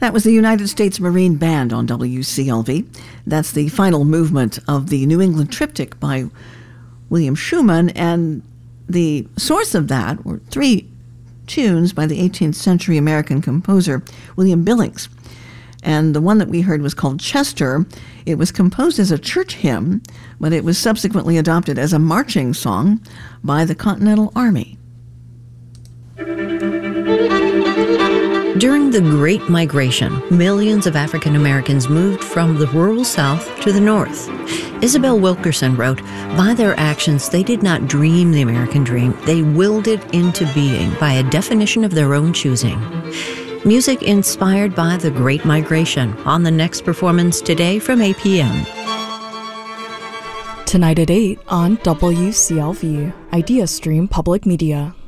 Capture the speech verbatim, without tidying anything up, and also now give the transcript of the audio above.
That was the United States Marine Band on W C L V. That's the final movement of the New England Triptych by William Schumann, and the source of that were three tunes by the eighteenth century American composer William Billings. And the one that we heard was called Chester. It was composed as a church hymn, but it was subsequently adopted as a marching song by the Continental Army. During the Great Migration, millions of African Americans moved from the rural South to the North. Isabel Wilkerson wrote, "By their actions, they did not dream the American dream. They willed it into being by a definition of their own choosing." Music inspired by the Great Migration on the next performance today from eight p.m. Tonight at eight on W C L V, IdeaStream Public Media.